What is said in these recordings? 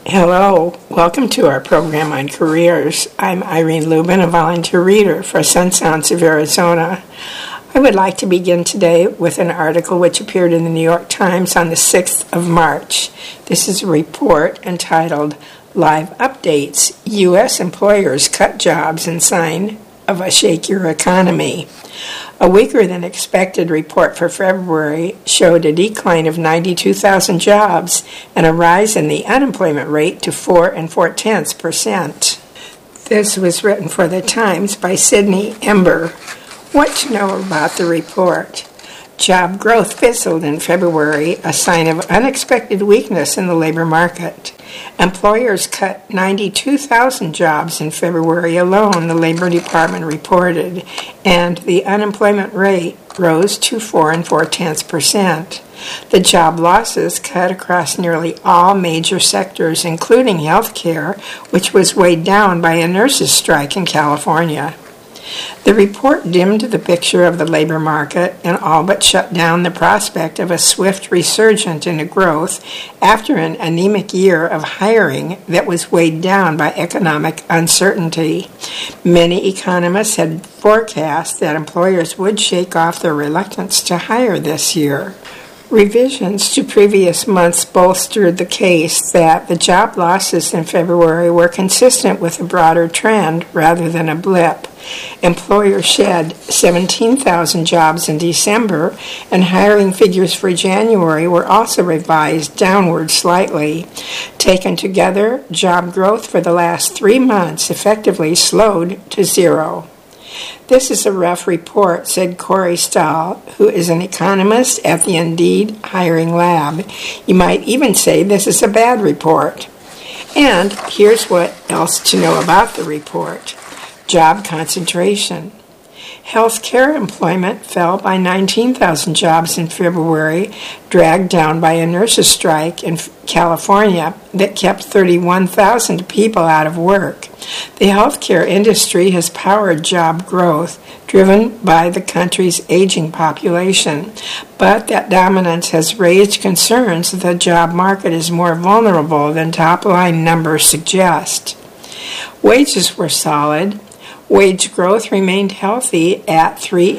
Hello, welcome to our program on careers. I'm Irene Lubin, a volunteer reader for Sun Sounds of Arizona. I would like to begin today with an article which appeared in the New York Times on the 6th of March. This is a report entitled Live Updates, U.S. Employers Cut Jobs in Sign of a Shakier Economy. A weaker than expected report for February showed a decline of 92,000 jobs and a rise in the unemployment rate to 4.4%. This was written for the Times by Sydney Ember. What to know about the report? Job growth fizzled in February, a sign of unexpected weakness in the labor market. Employers cut 92,000 jobs in February alone, the Labor Department reported, and the unemployment rate rose to 4.4%. The job losses cut across nearly all major sectors, including healthcare, which was weighed down by a nurses' strike in California. The report dimmed the picture of the labor market and all but shut down the prospect of a swift resurgence into growth after an anemic year of hiring that was weighed down by economic uncertainty. Many economists had forecast that employers would shake off their reluctance to hire this year. Revisions to previous months bolstered the case that the job losses in February were consistent with a broader trend rather than a blip. Employers shed 17,000 jobs in December, and hiring figures for January were also revised downward slightly. Taken together, job growth for the last 3 months effectively slowed to zero. This is a rough report, said Corey Stahl, who is an economist at the Indeed Hiring Lab. You might even say this is a bad report. And here's what else to know about the report. Job concentration. Healthcare employment fell by 19,000 jobs in February, dragged down by a nurses' strike in California that kept 31,000 people out of work. The healthcare industry has powered job growth, driven by the country's aging population, but that dominance has raised concerns that the job market is more vulnerable than top-line numbers suggest. Wages were solid. Wage growth remained healthy at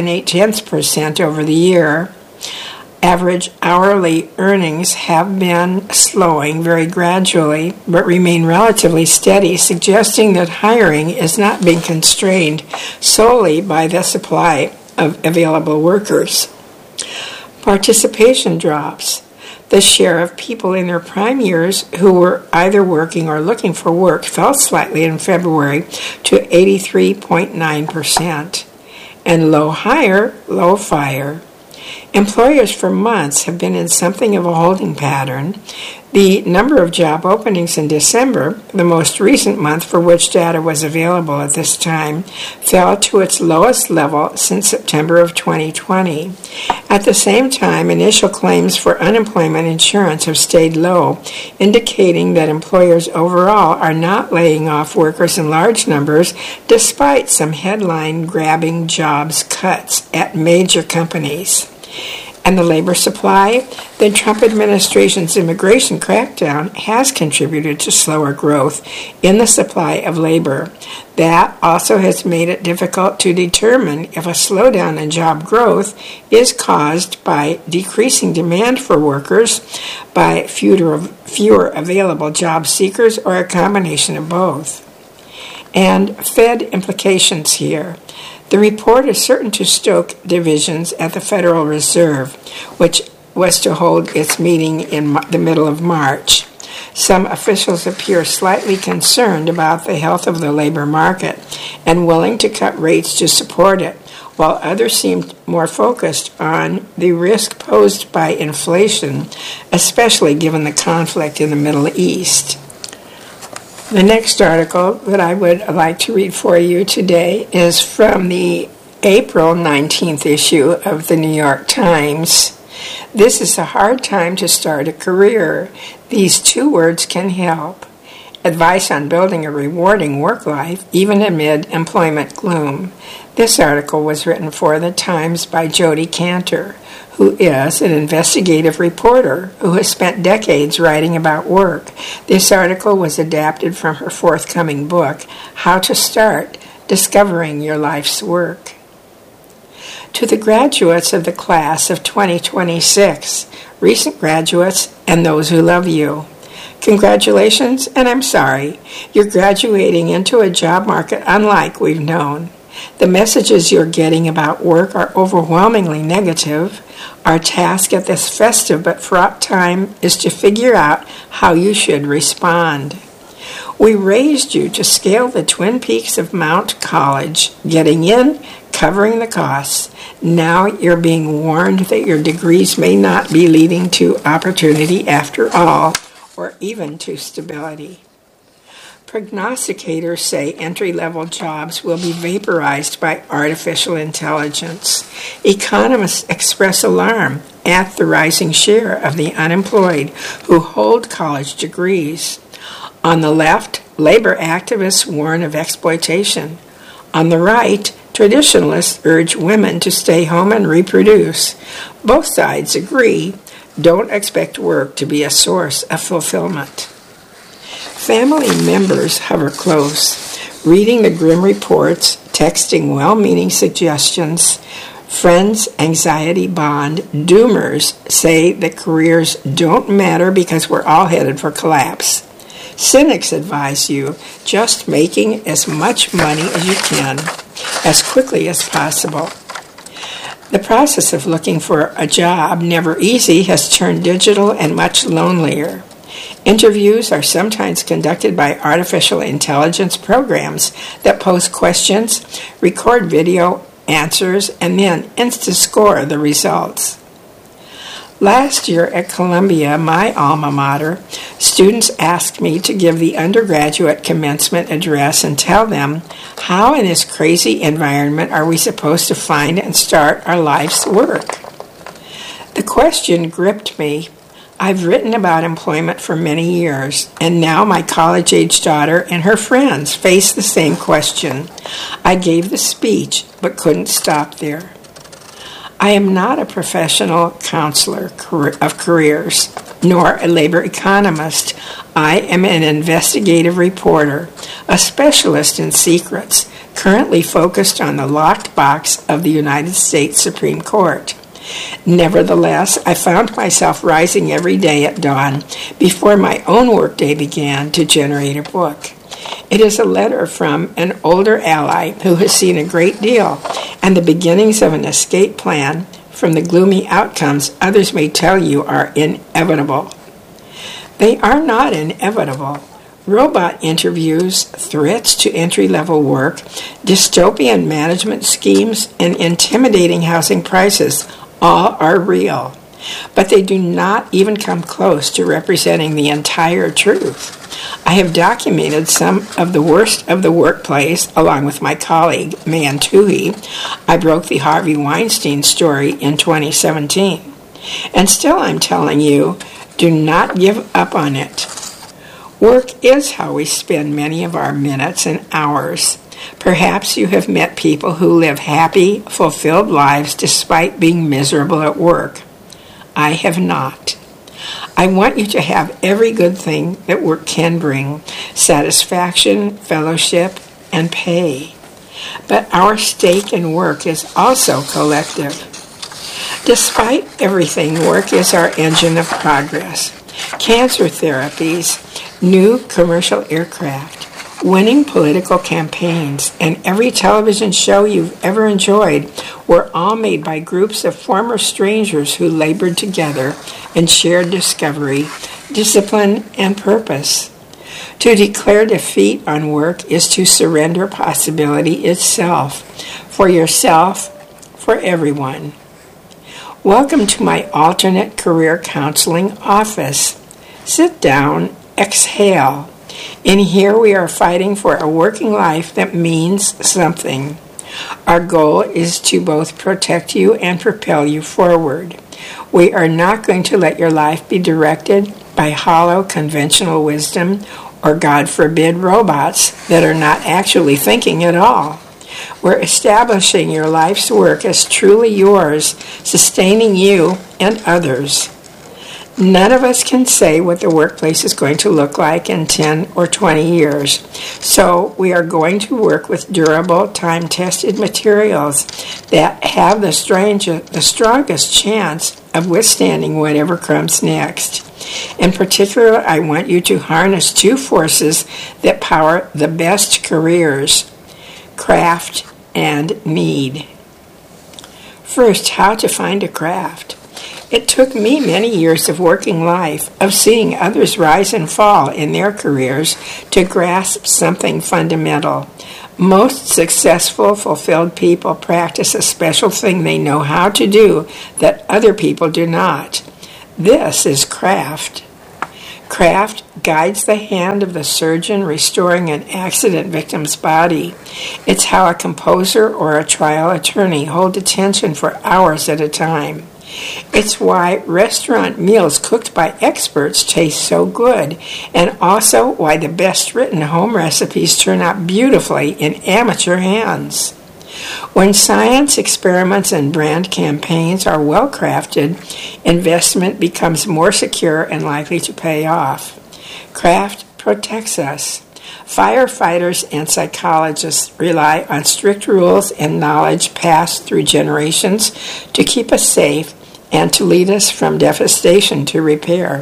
3.8% over the year. Average hourly earnings have been slowing very gradually, but remain relatively steady, suggesting that hiring is not being constrained solely by the supply of available workers. Participation drops. The share of people in their prime years who were either working or looking for work fell slightly in February to 83.9%. And low hire, low fire. Employers for months have been in something of a holding pattern. The number of job openings in December, the most recent month for which data was available at this time, fell to its lowest level since September of 2020. At the same time, initial claims for unemployment insurance have stayed low, indicating that employers overall are not laying off workers in large numbers despite some headline-grabbing jobs cuts at major companies. And the labor supply, the Trump administration's immigration crackdown has contributed to slower growth in the supply of labor. That also has made it difficult to determine if a slowdown in job growth is caused by decreasing demand for workers, by fewer available job seekers, or a combination of both. And Fed implications here. The report is certain to stoke divisions at the Federal Reserve, which was to hold its meeting in the middle of March. Some officials appear slightly concerned about the health of the labor market and willing to cut rates to support it, while others seemed more focused on the risk posed by inflation, especially given the conflict in the Middle East. The next article that I would like to read for you today is from the April 19th issue of the New York Times. This is a hard time to start a career. These 2 words can help. Advice on building a rewarding work life, even amid employment gloom. This article was written for the Times by Jody Cantor, who is an investigative reporter who has spent decades writing about work. This article was adapted from her forthcoming book, How to Start Discovering Your Life's Work. To the graduates of the class of 2026, recent graduates, and those who love you, congratulations, and I'm sorry. You're graduating into a job market unlike we've known. The messages you're getting about work are overwhelmingly negative. Our task at this festive but fraught time is to figure out how you should respond. We raised you to scale the twin peaks of Mount College, getting in, covering the costs. Now you're being warned that your degrees may not be leading to opportunity after all, or even to stability. Prognosticators say entry-level jobs will be vaporized by artificial intelligence. Economists express alarm at the rising share of the unemployed who hold college degrees. On the left, labor activists warn of exploitation. On the right, traditionalists urge women to stay home and reproduce. Both sides agree, don't expect work to be a source of fulfillment. Family members hover close, reading the grim reports, texting well-meaning suggestions. Friends, anxiety bond. Doomers say that careers don't matter because we're all headed for collapse. Cynics advise you just making as much money as you can, as quickly as possible. The process of looking for a job, never easy, has turned digital and much lonelier. Interviews are sometimes conducted by artificial intelligence programs that pose questions, record video answers, and then insta-score the results. Last year at Columbia, my alma mater, students asked me to give the undergraduate commencement address and tell them how in this crazy environment are we supposed to find and start our life's work. The question gripped me. I've written about employment for many years, and now my college-age daughter and her friends face the same question. I gave the speech, but couldn't stop there. I am not a professional counselor of careers, nor a labor economist. I am an investigative reporter, a specialist in secrets, currently focused on the locked box of the United States Supreme Court. Nevertheless, I found myself rising every day at dawn before my own workday began to generate a book. It is a letter from an older ally who has seen a great deal and the beginnings of an escape plan from the gloomy outcomes others may tell you are inevitable. They are not inevitable. Robot interviews, threats to entry-level work, dystopian management schemes, and intimidating housing prices all are real, but they do not even come close to representing the entire truth. I have documented some of the worst of the workplace along with my colleague, Man Toohey. I broke the Harvey Weinstein story in 2017. And still I'm telling you, do not give up on it. Work is how we spend many of our minutes and hours. Perhaps you have met people who live happy, fulfilled lives despite being miserable at work. I have not. I want you to have every good thing that work can bring: satisfaction, fellowship, and pay. But our stake in work is also collective. Despite everything, work is our engine of progress. Cancer therapies, new commercial aircraft, winning political campaigns, and every television show you've ever enjoyed were all made by groups of former strangers who labored together and shared discovery, discipline, and purpose. To declare defeat on work is to surrender possibility itself, for yourself, for everyone. Welcome to my alternate career counseling office. Sit down, exhale. In here we are fighting for a working life that means something. Our goal is to both protect you and propel you forward. We are not going to let your life be directed by hollow conventional wisdom or, God forbid, robots that are not actually thinking at all. We're establishing your life's work as truly yours, sustaining you and others. None of us can say what the workplace is going to look like in 10 or 20 years. So we are going to work with durable, time-tested materials that have the strongest chance of withstanding whatever comes next. In particular, I want you to harness two forces that power the best careers: craft and need. First, how to find a craft. It took me many years of working life, of seeing others rise and fall in their careers, to grasp something fundamental. Most successful, fulfilled people practice a special thing they know how to do that other people do not. This is craft. Craft guides the hand of the surgeon restoring an accident victim's body. It's how a composer or a trial attorney hold attention for hours at a time. It's why restaurant meals cooked by experts taste so good, and also why the best written home recipes turn out beautifully in amateur hands. When science experiments and brand campaigns are well crafted, investment becomes more secure and likely to pay off. Craft protects us. Firefighters and psychologists rely on strict rules and knowledge passed through generations to keep us safe and to lead us from devastation to repair.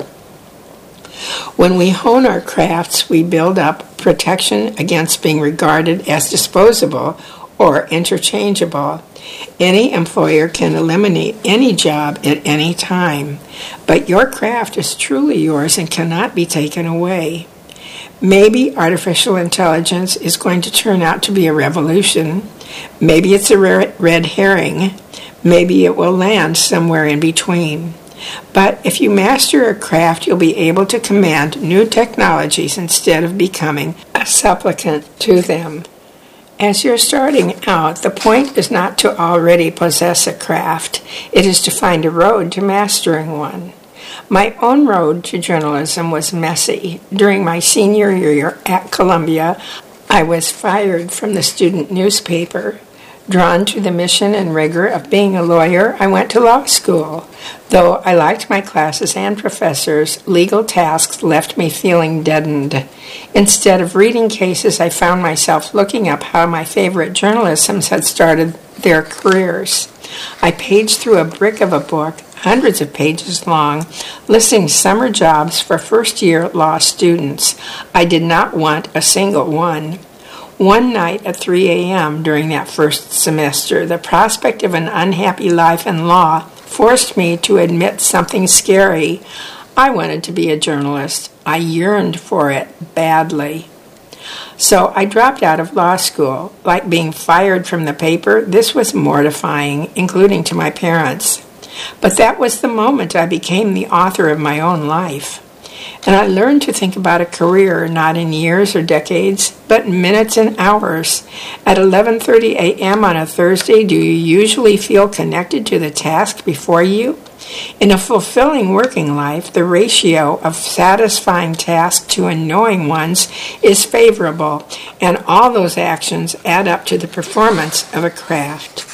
When we hone our crafts, we build up protection against being regarded as disposable or interchangeable. Any employer can eliminate any job at any time, but your craft is truly yours and cannot be taken away. Maybe artificial intelligence is going to turn out to be a revolution. Maybe it's a red herring. Maybe it will land somewhere in between. But if you master a craft, you'll be able to command new technologies instead of becoming a supplicant to them. As you're starting out, the point is not to already possess a craft. It is to find a road to mastering one. My own road to journalism was messy. During my senior year at Columbia, I was fired from the student newspaper. Drawn to the mission and rigor of being a lawyer, I went to law school. Though I liked my classes and professors, legal tasks left me feeling deadened. Instead of reading cases, I found myself looking up how my favorite journalists had started their careers. I paged through a brick of a book, hundreds of pages long, listing summer jobs for first-year law students. I did not want a single one. One night at 3 a.m. during that first semester, the prospect of an unhappy life in law forced me to admit something scary. I wanted to be a journalist. I yearned for it badly. So I dropped out of law school. Like being fired from the paper, this was mortifying, including to my parents. But that was the moment I became the author of my own life. And I learned to think about a career not in years or decades, but minutes and hours. At 11:30 a.m. on a Thursday, do you usually feel connected to the task before you? In a fulfilling working life, the ratio of satisfying tasks to annoying ones is favorable, and all those actions add up to the performance of a craft.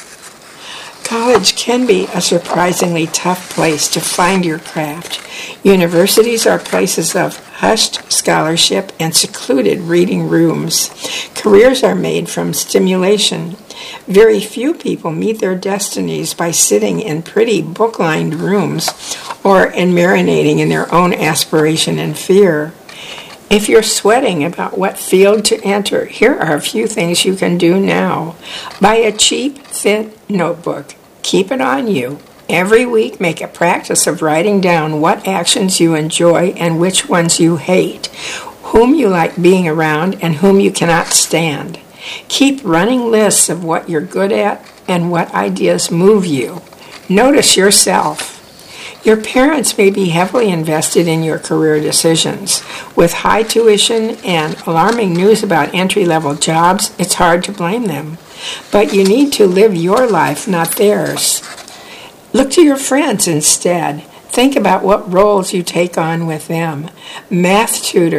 College can be a surprisingly tough place to find your craft. Universities are places of hushed scholarship and secluded reading rooms. Careers are made from stimulation. Very few people meet their destinies by sitting in pretty book-lined rooms or in marinating in their own aspiration and fear. If you're sweating about what field to enter, here are a few things you can do now. Buy a cheap, thin notebook. Keep it on you. Every week, make a practice of writing down what actions you enjoy and which ones you hate, whom you like being around and whom you cannot stand. Keep running lists of what you're good at and what ideas move you. Notice yourself. Your parents may be heavily invested in your career decisions. With high tuition and alarming news about entry-level jobs, it's hard to blame them. But you need to live your life, not theirs. Look to your friends instead. Think about what roles you take on with them. Math tutor,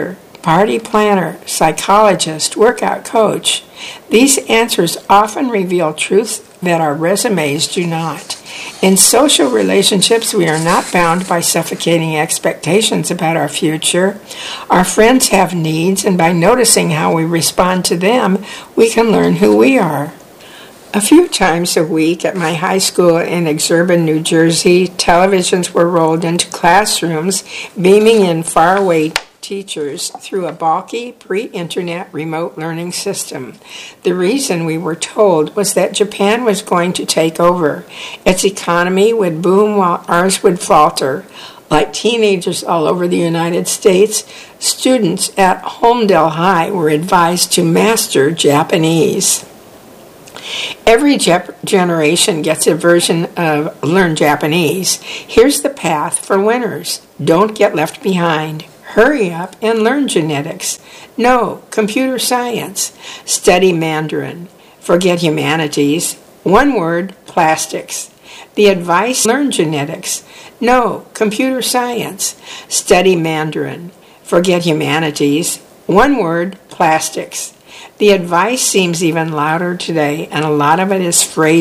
party planner, psychologist, workout coach. These answers often reveal truths that our resumes do not. In social relationships, we are not bound by suffocating expectations about our future. Our friends have needs, and by noticing how we respond to them, we can learn who we are. A few times a week at my high school in Exurban, New Jersey, televisions were rolled into classrooms, beaming in faraway teachers through a bulky, pre-internet remote learning system. The reason, we were told, was that Japan was going to take over. Its economy would boom while ours would falter. Like teenagers all over the United States, students at Holmdel High were advised to master Japanese. Every generation gets a version of Learn Japanese. Here's the path for winners. Don't get left behind. Hurry up and learn genetics. No, computer science. Study Mandarin. Forget humanities. One word, plastics. The advice, learn genetics. No, computer science. Study Mandarin. Forget humanities. One word, plastics. The advice seems even louder today, and a lot of it is phrased